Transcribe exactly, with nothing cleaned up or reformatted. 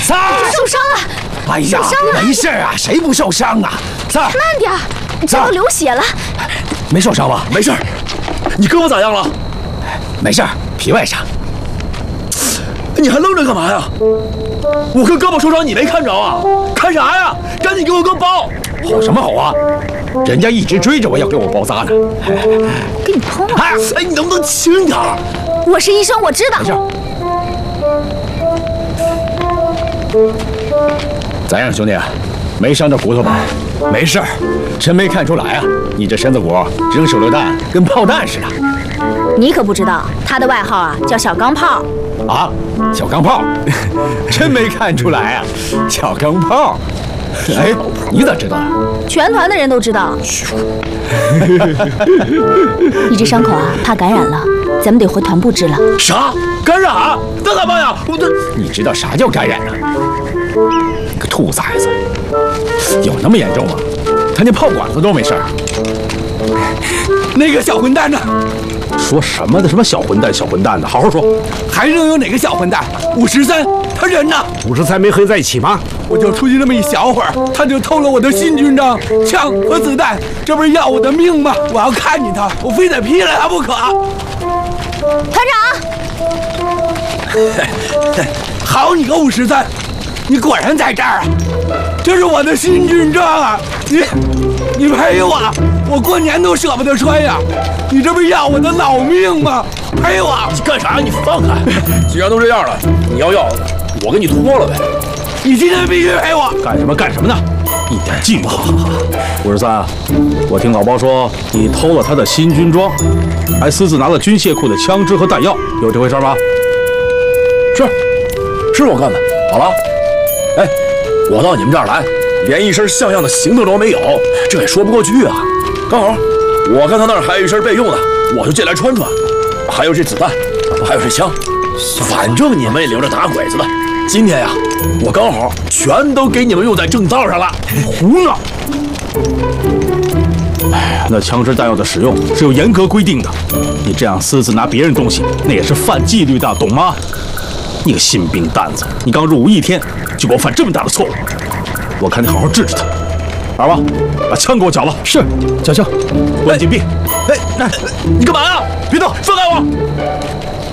三儿受伤了。 哎呀，没事啊，谁不受伤啊？三儿， 慢点，这都流血了。 没受伤吧？ 没事。你胳膊咋样了？ 没事，皮外伤。 你还愣着干嘛呀？我哥胳膊受伤，你没看着啊？看啥呀？赶紧给我哥包！ 吼什么吼啊？人家一直追着我要给我包扎呢。 给你通了。 哎，哎，你能不能轻点？ 我是医生，我知道。 没事。咋样，兄弟？没伤着骨头吧？没事，真没看出来啊。你这身子骨扔手榴弹跟炮弹似的。 你可不知道，他的外号啊叫小钢炮。 啊，小钢炮，真没看出来啊，小钢炮。哎，你咋知道的？ 全团的人都知道。你这伤口啊，怕感染了，咱们得回团部治了。 啥？感染？那咋办呀？我这…… 你知道啥叫感染啊？你个兔崽子，有那么严重吗？他连炮管子都没事儿。 那个小混蛋呢？ 说什么的什么小混蛋小混蛋的，好好说。 还能有哪个小混蛋？五十三，他人呢？ 五十三没和你在一起吗？ 我就出去那么一小会儿，他就偷了我的新军章、枪和子弹，这不是要我的命吗？我要看见他，我非得劈了他不可。 团长，好你个五十三，你果然在这儿啊！这是我的新军章啊！你你赔我，我过年都舍不得穿呀！你这不是要我的老命吗？赔我！ 你干啥呀？你放开！既然都这样了，你要要，我给你脱了呗。 你今天必须赔我！ 干什么干什么呢？一点纪律都没有。五十三，我听老包说你偷了他的新军装，还私自拿了军械库的枪支和弹药，有这回事吗？是，是我干的。好了，哎，我到你们这儿来，连一身像样的行头都没有，这也说不过去啊。刚好，我看他那儿还有一身备用的，我就借来穿穿。还有这子弹，还有这枪，反正你们也留着打鬼子的。今天呀，我刚好全都给你们用在正道上了。胡闹！哎呀，那枪支弹药的使用是有严格规定的，你这样私自拿别人东西，那也是犯纪律的，懂吗？你个新兵蛋子，你刚入伍一天就给我犯这么大的错误，我看你好好治治他。二娃，把枪给我缴了。 是，缴枪。 关禁闭。哎，哎，你干嘛呀？别动，放开我！